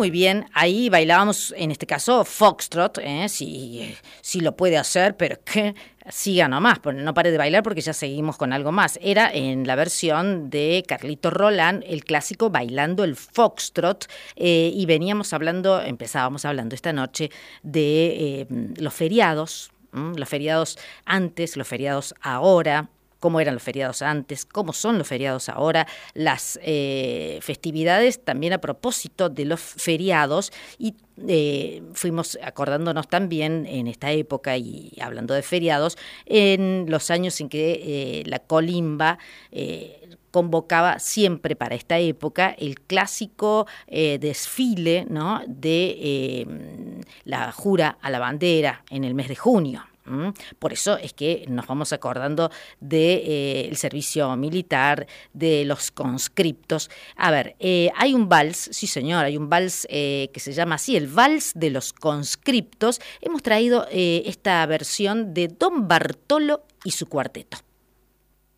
muy bien, ahí bailábamos, en este caso, foxtrot, si lo puede hacer, pero que siga nomás, no pare de bailar porque ya seguimos con algo más. Era en la versión de Carlito Roland, el clásico Bailando el Foxtrot, y empezábamos hablando esta noche de los feriados, los feriados antes, los feriados ahora, cómo eran los feriados antes, cómo son los feriados ahora, las festividades también a propósito de los feriados, y fuimos acordándonos también en esta época y hablando de feriados, en los años en que la Colimba convocaba siempre para esta época el clásico desfile, ¿no?, de la jura a la bandera en el mes de junio. Por eso es que nos vamos acordando del servicio militar, de los conscriptos. A ver, hay un vals, sí señor, hay un vals que se llama así, el vals de los conscriptos. Hemos traído esta versión de Don Bartolo y su cuarteto.